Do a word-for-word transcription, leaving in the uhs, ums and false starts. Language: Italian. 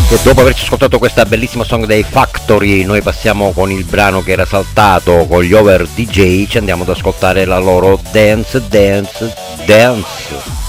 E dopo averci ascoltato questa bellissima song dei Factory, noi passiamo con il brano che era saltato con gli Over D J, ci andiamo ad ascoltare la loro Dance Dance Dance.